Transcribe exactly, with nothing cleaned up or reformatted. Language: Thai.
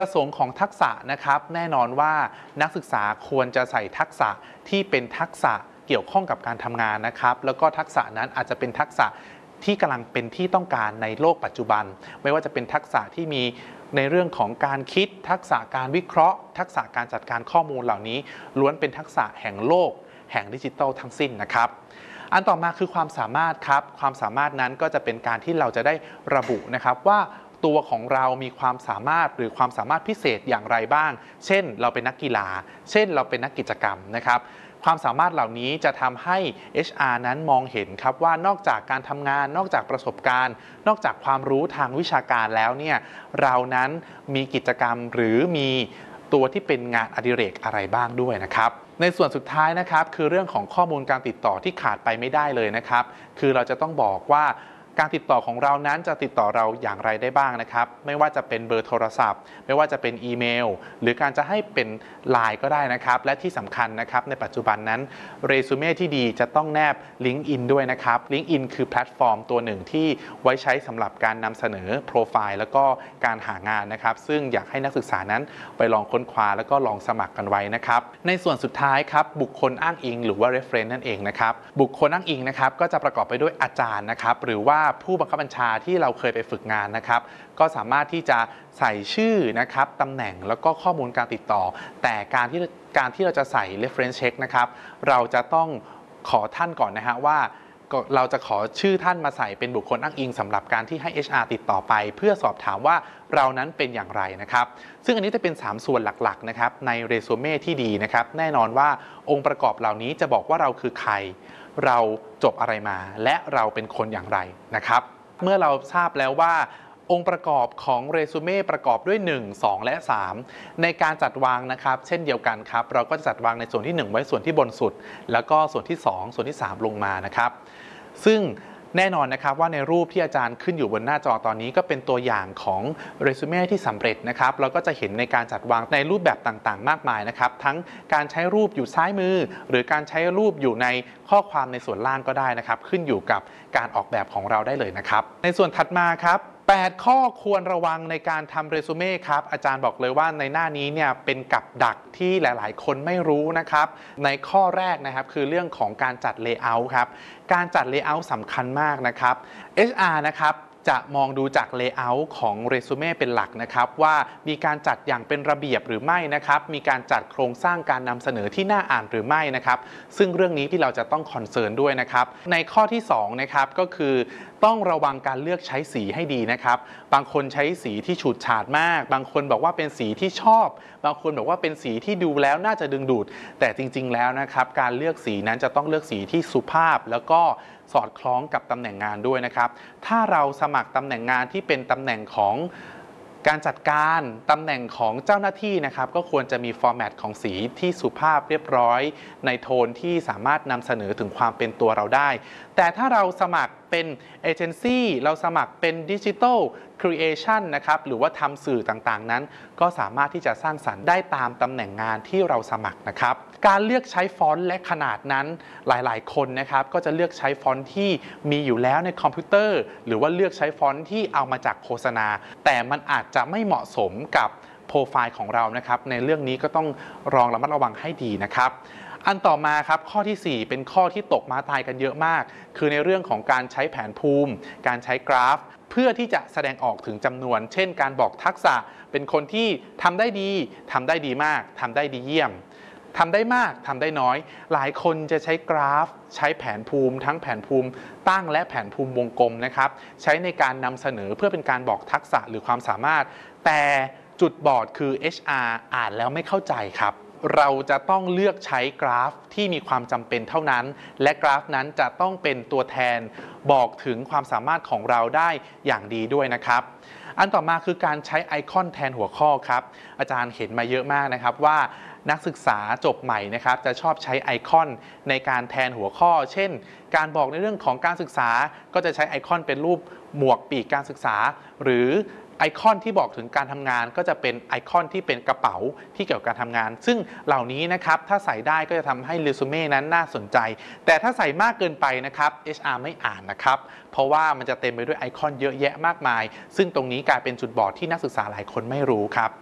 ประสงค์ของทักษะนะครับแน่นอนว่านักศึกษาควรจะใส่ทักษะที่เป็นทักษะเกี่ยวข้องกับการทำงานนะครับแล้วก็ทักษะนั้นอาจจะเป็นทักษะที่กำลังเป็นที่ต้องการในโลกปัจจุบันไม่ว่าจะเป็นทักษะที่มีในเรื่องของการคิดทักษะการวิเคราะห์ทักษะการจัดการข้อมูลเหล่านี้ล้วนเป็นทักษะแห่งโลกแห่งดิจิทัลทั้งสิ้นนะครับอันต่อมาคือความสามารถครับความสามารถนั้นก็จะเป็นการที่เราจะได้ระบุนะครับว่าตัวของเรามีความสามารถหรือความสามารถพิเศษอย่างไรบ้างเช่นเราเป็นนักกีฬาเช่นเราเป็นนักกิจกรรมนะครับความสามารถเหล่านี้จะทำให้ เอช อาร์ นั้นมองเห็นครับว่านอกจากการทำงานนอกจากประสบการณ์นอกจากความรู้ทางวิชาการแล้วเนี่ยเรานั้นมีกิจกรรมหรือมีตัวที่เป็นงานอดิเรกอะไรบ้างด้วยนะครับในส่วนสุดท้ายนะครับคือเรื่องของข้อมูลการติดต่อที่ขาดไปไม่ได้เลยนะครับคือเราจะต้องบอกว่าการติดต่อของเรานั้นจะติดต่อเราอย่างไรได้บ้างนะครับไม่ว่าจะเป็นเบอร์โทรศัพท์ไม่ว่าจะเป็นอีเมลหรือการจะให้เป็น ไลน์ ก็ได้นะครับและที่สำคัญนะครับในปัจจุบันนั้นเรซูเม่ที่ดีจะต้องแนบ ลิงก์อิน ด้วยนะครับ ลิงก์อิน คือแพลตฟอร์มตัวหนึ่งที่ไว้ใช้สำหรับการนำเสนอโปรไฟล์แล้วก็การหางานนะครับซึ่งอยากให้นักศึกษานั้นไปลองค้นคว้าแล้วก็ลองสมัครกันไว้นะครับในส่วนสุดท้ายครับบุคคลอ้างอิงหรือว่า reference นั่นเองนะครับบุคคลอ้างอิงนะครับก็จะประกอบไปด้วยอาจารย์นะครับหรือว่าผู้บังคับบัญชาที่เราเคยไปฝึกงานนะครับก็สามารถที่จะใส่ชื่อนะครับตำแหน่งแล้วก็ข้อมูลการติดต่อแต่การที่การที่เราจะใส่ reference check นะครับเราจะต้องขอท่านก่อนนะฮะว่าเราจะขอชื่อท่านมาใส่เป็นบุคคลอ้างอิงสำหรับการที่ให้ เอช อาร์ ติดต่อไปเพื่อสอบถามว่าเรานั้นเป็นอย่างไรนะครับซึ่งอันนี้จะเป็นสามส่วนหลักๆนะครับในเรซูเม่ที่ดีนะครับแน่นอนว่าองค์ประกอบเหล่านี้จะบอกว่าเราคือใครเราจบอะไรมาและเราเป็นคนอย่างไรนะครับเมื่อเราทราบแล้วว่าองค์ประกอบของเรซูเม่ประกอบด้วยหนึ่ง สอง และ สาม ในการจัดวางนะครับเช่นเดียวกันครับเราก็จะจัดวางในส่วนที่หนึ่งไว้ส่วนที่บนสุดแล้วก็ส่วนที่สองส่วนที่สามลงมานะครับซึ่งแน่นอนนะครับว่าในรูปที่อาจารย์ขึ้นอยู่บนหน้าจอตอนนี้ก็เป็นตัวอย่างของเรซูเม่ที่สำเร็จนะครับเราก็จะเห็นในการจัดวางในรูปแบบต่างๆมากมายนะครับทั้งการใช้รูปอยู่ซ้ายมือหรือการใช้รูปอยู่ในข้อความในส่วนล่างก็ได้นะครับขึ้นอยู่กับการออกแบบของเราได้เลยนะครับในส่วนถัดมาครับแปดข้อควรระวังในการทำเรซูเม่ครับอาจารย์บอกเลยว่าในหน้านี้เนี่ยเป็นกับดักที่หลายๆคนไม่รู้นะครับในข้อแรกนะครับคือเรื่องของการจัดเลเยอร์ครับการจัดเลเยอร์สำคัญมากนะครับ เอช อาร์ นะครับจะมองดูจากเลเยอร์ของเรซูเม่เป็นหลักนะครับว่ามีการจัดอย่างเป็นระเบียบหรือไม่นะครับมีการจัดโครงสร้างการนำเสนอที่น่าอ่านหรือไม่นะครับซึ่งเรื่องนี้ที่เราจะต้องคอนเซิร์นด้วยนะครับในข้อที่สองนะครับก็คือต้องระวังการเลือกใช้สีให้ดีนะครับบางคนใช้สีที่ฉูดฉาดมากบางคนบอกว่าเป็นสีที่ชอบบางคนบอกว่าเป็นสีที่ดูแล้วน่าจะดึงดูดแต่จริงๆแล้วนะครับการเลือกสีนั้นจะต้องเลือกสีที่สุภาพแล้วก็สอดคล้องกับตำแหน่งงานด้วยนะครับถ้าเราสมัครตำแหน่งงานที่เป็นตำแหน่งของการจัดการตำแหน่งของเจ้าหน้าที่นะครับก็ควรจะมีฟอร์แมตของสีที่สุภาพเรียบร้อยในโทนที่สามารถนำเสนอถึงความเป็นตัวเราได้แต่ถ้าเราสมัครเป็นเอเจนซี่เราสมัครเป็นดิจิทัลครีเอชันนะครับหรือว่าทำสื่อต่างๆนั้นก็สามารถที่จะสร้างสรรค์ได้ตามตำแหน่งงานที่เราสมัครนะครับการเลือกใช้ฟอนต์และขนาดนั้นหลายๆคนนะครับก็จะเลือกใช้ฟอนต์ที่มีอยู่แล้วในคอมพิวเตอร์หรือว่าเลือกใช้ฟอนต์ที่เอามาจากโฆษณาแต่มันอาจจะไม่เหมาะสมกับโปรไฟล์ของเรานะครับในเรื่องนี้ก็ต้องลองระมัดระวังให้ดีนะครับอันต่อมาครับข้อที่สี่เป็นข้อที่ตกม้าตายกันเยอะมากคือในเรื่องของการใช้แผนภูมิการใช้กราฟเพื่อที่จะแสดงออกถึงจำนวนเช่นการบอกทักษะเป็นคนที่ทำได้ดีทำได้ดีมากทำได้ดีเยี่ยมทำได้มากทำได้น้อยหลายคนจะใช้กราฟใช้แผนภูมิทั้งแผนภูมิตั้งและแผนภูมิวงกลมนะครับใช้ในการนำเสนอเพื่อเป็นการบอกทักษะหรือความสามารถแต่จุดบอดคือ เอช อาร์ อ่านแล้วไม่เข้าใจครับเราจะต้องเลือกใช้กราฟที่มีความจำเป็นเท่านั้นและกราฟนั้นจะต้องเป็นตัวแทนบอกถึงความสามารถของเราได้อย่างดีด้วยนะครับอันต่อมาคือการใช้ไอคอนแทนหัวข้อครับอาจารย์เห็นมาเยอะมากนะครับว่านักศึกษาจบใหม่นะครับจะชอบใช้ไอคอนในการแทนหัวข้อเช่นการบอกในเรื่องของการศึกษาก็จะใช้ไอคอนเป็นรูปหมวกปีกการศึกษาหรือไอคอนที่บอกถึงการทำงานก็จะเป็นไอคอนที่เป็นกระเป๋าที่เกี่ยวกับการทำงานซึ่งเหล่านี้นะครับถ้าใส่ได้ก็จะทำให้เรซูเม่นั้นน่าสนใจแต่ถ้าใส่มากเกินไปนะครับ เอช อาร์ ไม่อ่านนะครับเพราะว่ามันจะเต็มไปด้วยไอคอนเยอะแยะมากมายซึ่งตรงนี้กลายเป็นจุดบอดที่นักศึกษาหลายคนไม่รู้ครับ